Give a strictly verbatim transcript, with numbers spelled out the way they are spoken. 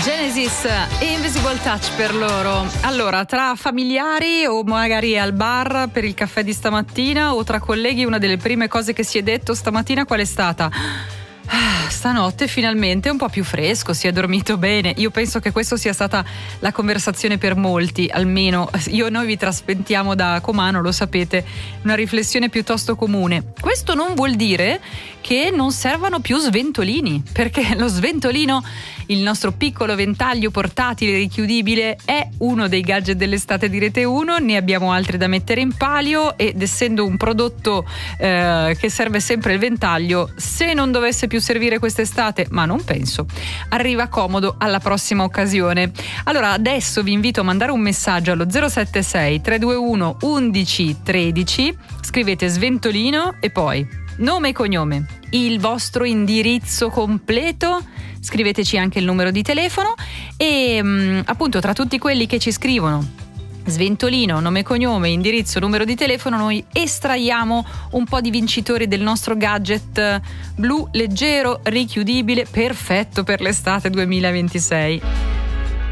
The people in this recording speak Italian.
Genesis e Invisible Touch per loro. Allora, tra familiari o magari al bar per il caffè di stamattina o tra colleghi, una delle prime cose che si è detto stamattina qual è stata? Ah, stanotte finalmente è un po' più fresco, si è dormito bene. Io penso che questa sia stata la conversazione per molti, almeno io noi vi trasmettiamo da Comano, lo sapete, una riflessione piuttosto comune. Questo non vuol dire che non servano più sventolini, perché lo sventolino, il nostro piccolo ventaglio portatile richiudibile, è uno dei gadget dell'estate di Rete uno. Ne abbiamo altri da mettere in palio ed essendo un prodotto eh, che serve sempre il ventaglio, se non dovesse più servire quest'estate, ma non penso, arriva comodo alla prossima occasione. Allora adesso vi invito a mandare un messaggio allo zero sette sei tre due uno undici tredici, scrivete sventolino e poi nome e cognome, il vostro indirizzo completo, scriveteci anche il numero di telefono e mh, appunto tra tutti quelli che ci scrivono sventolino, nome e cognome, indirizzo, numero di telefono, noi estraiamo un po' di vincitori del nostro gadget blu leggero, richiudibile, perfetto per l'estate duemilaventisei.